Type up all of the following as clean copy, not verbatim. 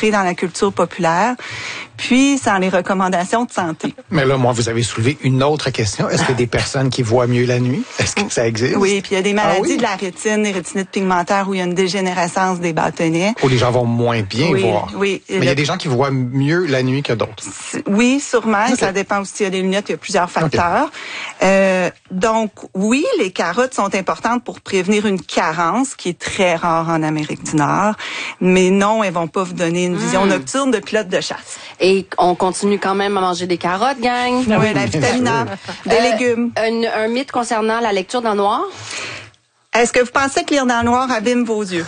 entré dans la culture populaire. Puis, c'est dans les recommandations de santé. Mais là, moi, vous avez soulevé une autre question. Est-ce qu'il y a des personnes qui voient mieux la nuit? Est-ce que ça existe? Oui, puis il y a des maladies de la rétine, des rétinites pigmentaires où il y a une dégénérescence des bâtonnets. Où les gens vont moins bien voir. Oui. Mais il y a des gens qui voient mieux la nuit que d'autres. Oui, sûrement. Okay. Ça dépend aussi. Il y a des lunettes, il y a plusieurs facteurs. Okay. Donc, oui, les carottes sont importantes pour prévenir une carence qui est très rare en Amérique du Nord. Mais non, elles vont pas vous donner une vision nocturne de pilote de chasse. Et on continue quand même à manger des carottes, gang. Oui, la vitamine A, des légumes. Un mythe concernant la lecture dans le noir? Est-ce que vous pensez que lire dans le noir abîme vos yeux?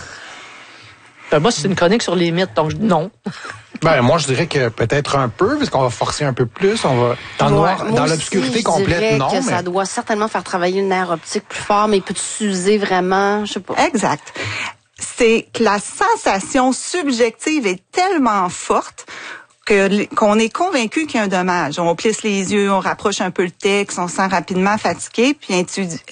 Ben moi, c'est une chronique sur les mythes, donc non. Ben, moi, je dirais que peut-être un peu, parce qu'on va forcer un peu plus. On va dans le noir, dans l'obscurité complète, non. Que ça doit certainement faire travailler le nerf optique plus fort, mais peut s'user vraiment, je sais pas. Exact. C'est que la sensation subjective est tellement forte qu'on est convaincu qu'il y a un dommage. On plisse les yeux, on rapproche un peu le texte, on se sent rapidement fatigué, puis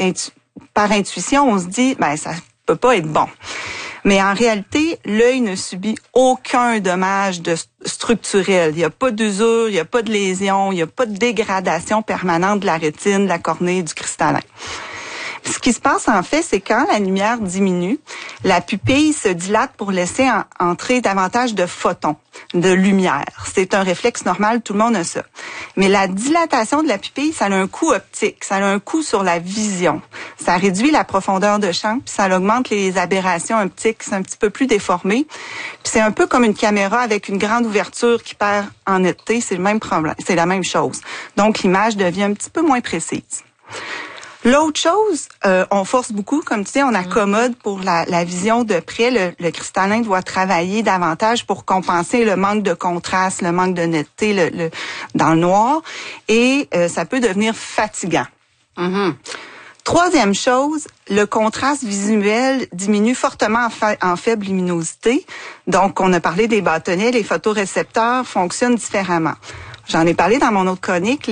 par intuition, on se dit, ben ça peut pas être bon. Mais en réalité, l'œil ne subit aucun dommage structurel. Il n'y a pas d'usure, il n'y a pas de lésion, il n'y a pas de dégradation permanente de la rétine, de la cornée, du cristallin. Ce qui se passe, en fait, c'est quand la lumière diminue, la pupille se dilate pour laisser entrer davantage de photons, de lumière. C'est un réflexe normal, tout le monde a ça. Mais la dilatation de la pupille, ça a un coût optique, ça a un coût sur la vision. Ça réduit la profondeur de champ, puis ça augmente les aberrations optiques, c'est un petit peu plus déformé. Puis c'est un peu comme une caméra avec une grande ouverture qui perd en netteté, c'est le même problème, c'est la même chose. Donc l'image devient un petit peu moins précise. L'autre chose, on force beaucoup, comme tu sais, on accommode pour la vision de près. Le cristallin doit travailler davantage pour compenser le manque de contraste, le manque de netteté dans le noir, et ça peut devenir fatigant. Troisième chose, le contraste visuel diminue fortement en faible luminosité. Donc, on a parlé des bâtonnets, les photorécepteurs fonctionnent différemment. J'en ai parlé dans mon autre chronique,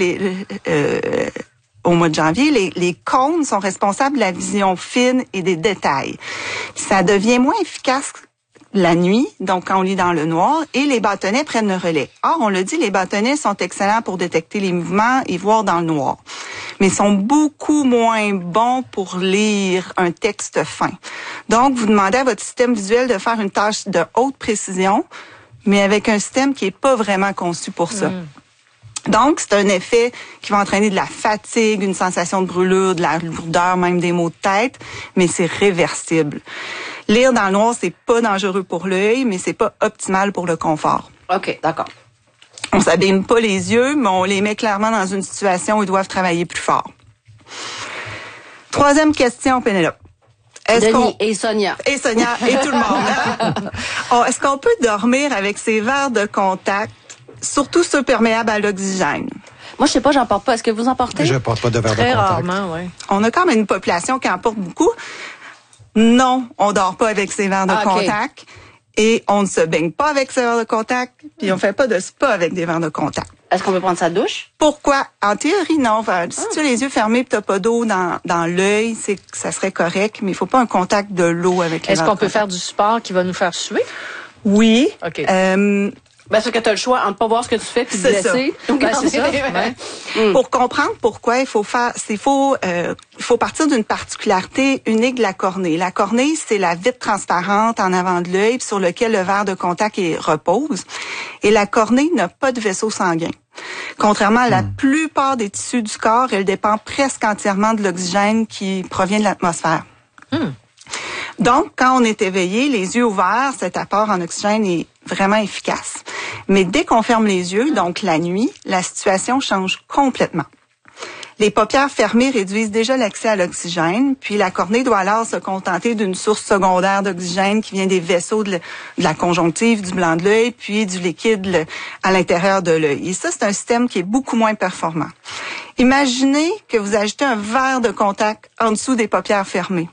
au mois de janvier, les cônes sont responsables de la vision fine et des détails. Ça devient moins efficace la nuit, donc quand on lit dans le noir, et les bâtonnets prennent le relais. Or, on l'a dit, les bâtonnets sont excellents pour détecter les mouvements et voir dans le noir, mais sont beaucoup moins bons pour lire un texte fin. Donc, vous demandez à votre système visuel de faire une tâche de haute précision, mais avec un système qui est pas vraiment conçu pour ça. Donc, c'est un effet qui va entraîner de la fatigue, une sensation de brûlure, de la lourdeur, même des maux de tête, mais c'est réversible. Lire dans le noir, c'est pas dangereux pour l'œil, mais c'est pas optimal pour le confort. OK, d'accord. On s'abîme pas les yeux, mais on les met clairement dans une situation où ils doivent travailler plus fort. Troisième question, Pénélope. Denis et Sonia. Et Sonia et tout le monde. Est-ce qu'on peut dormir avec ses verres de contact, surtout ceux perméables à l'oxygène? Moi, je sais pas, j'en porte pas. Est-ce que vous en portez? Je porte pas de verre de contact. Très rarement, oui. On a quand même une population qui en porte beaucoup. Non, on dort pas avec ses verres de contact. Et on ne se baigne pas avec ses verres de contact. Puis on fait pas de spa avec des verres de contact. Est-ce qu'on peut prendre sa douche? Pourquoi? En théorie, non. Si tu as les yeux fermés et t'as pas d'eau dans l'œil, ça serait correct, mais il faut pas un contact de l'eau avec les verres de contact. Est-ce qu'on peut faire du sport qui va nous faire suer? Oui. OK. C'est que tu as le choix entre pas voir ce que tu fais puis te blesser. C'est ça. Ouais. Pour comprendre pourquoi, il faut partir d'une particularité unique de la cornée. La cornée, c'est la vitre transparente en avant de l'œil sur lequel le verre de contact repose. Et la cornée n'a pas de vaisseau sanguin. Contrairement à la plupart des tissus du corps, elle dépend presque entièrement de l'oxygène qui provient de l'atmosphère. Donc, quand on est éveillé, les yeux ouverts, cet apport en oxygène est vraiment efficace. Mais dès qu'on ferme les yeux, donc la nuit, la situation change complètement. Les paupières fermées réduisent déjà l'accès à l'oxygène, puis la cornée doit alors se contenter d'une source secondaire d'oxygène qui vient des vaisseaux de la conjonctive, du blanc de l'œil, puis du liquide à l'intérieur de l'œil. Et ça, c'est un système qui est beaucoup moins performant. Imaginez que vous ajoutez un verre de contact en dessous des paupières fermées.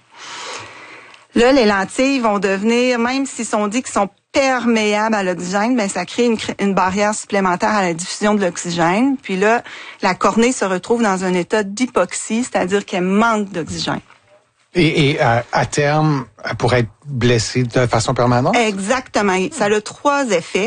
Là, les lentilles vont devenir, même s'ils sont dit qu'ils sont perméables à l'oxygène, ben ça crée une barrière supplémentaire à la diffusion de l'oxygène. Puis là, la cornée se retrouve dans un état d'hypoxie, c'est-à-dire qu'elle manque d'oxygène. Et à terme, elle pourrait être blessée de façon permanente? Exactement. Ça a 3 effets.